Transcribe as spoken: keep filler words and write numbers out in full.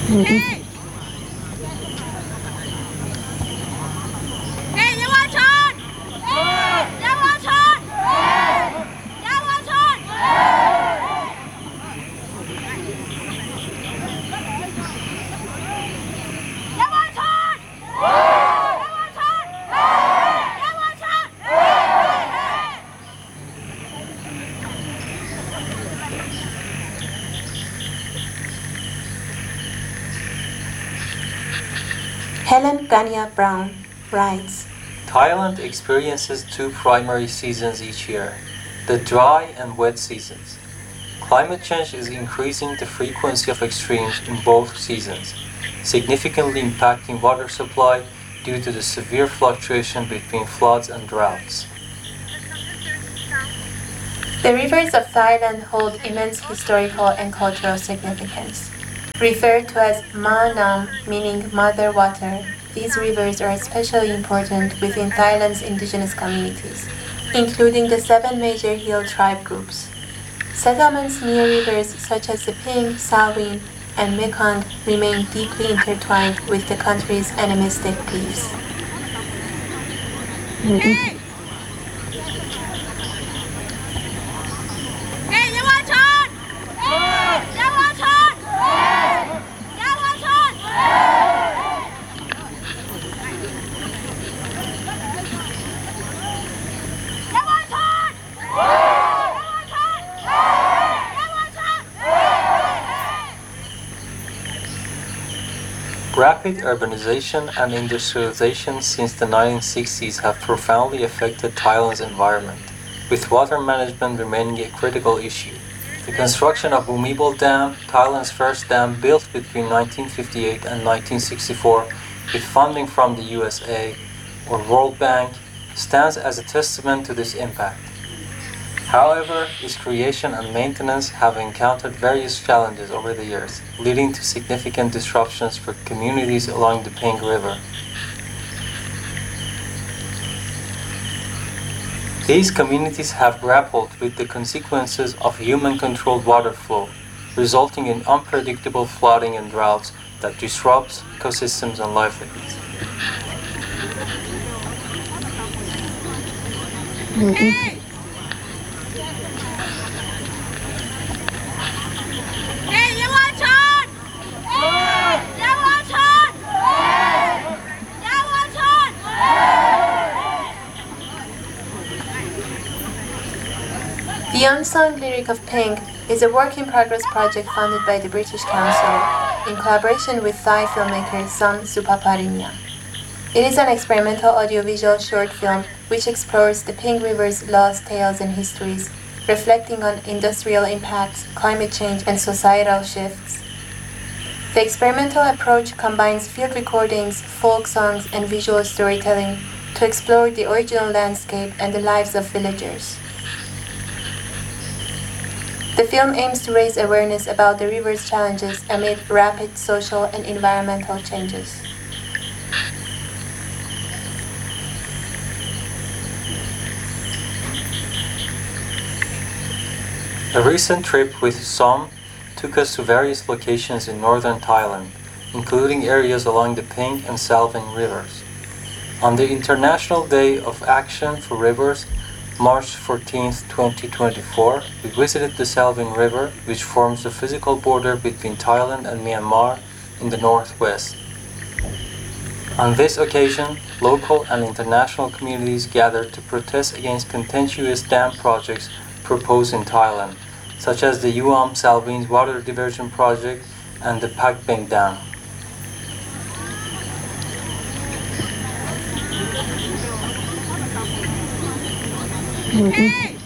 Helen Ganya Brown writes, Thailand experiences two primary seasons each year, the dry and wet seasons. Climate change is increasing the frequency of extremes in both seasons, significantly impacting water supply due to the severe fluctuation between floods and droughts. The rivers of Thailand hold immense historical and cultural significance. Referred to as Ma Nam, meaning mother water, these rivers are especially important within Thailand's indigenous communities, including the seven major hill tribe groups. Settlements near rivers such as the Ping, Salween, and Mekong remain deeply intertwined with the country's animistic beliefs. Rapid urbanization and industrialization since the nineteen sixties have profoundly affected Thailand's environment, with water management remaining a critical issue. The construction of Bhumibol Dam, Thailand's first dam built between nineteen fifty-eight and nineteen sixty-four with funding from the U S A or World Bank, stands as a testament to this impact. However, its creation and maintenance have encountered various challenges over the years, leading to significant disruptions for communities along the Ping River. These communities have grappled with the consequences of human-controlled water flow, resulting in unpredictable flooding and droughts that disrupt ecosystems and livelihoods. Mm-hmm. The Unsung Lyric of Ping is a work-in-progress project funded by the British Council in collaboration with Thai filmmaker Sun Supaparinya. It is an experimental audiovisual short film which explores the Ping River's lost tales and histories, reflecting on industrial impacts, climate change, and societal shifts. The experimental approach combines field recordings, folk songs, and visual storytelling to explore the original landscape and the lives of villagers. The film aims to raise awareness about the river's challenges amid rapid social and environmental changes. A recent trip with Som took us to various locations in northern Thailand, including areas along the Ping and Salween rivers. On the International Day of Action for Rivers, March fourteenth, twenty twenty-four, we visited the Salween River, which forms the physical border between Thailand and Myanmar in the northwest. On this occasion, local and international communities gathered to protest against contentious dam projects proposed in Thailand, such as the Uam Salween Water Diversion Project and the Pakbeng Dam. Mm-hmm.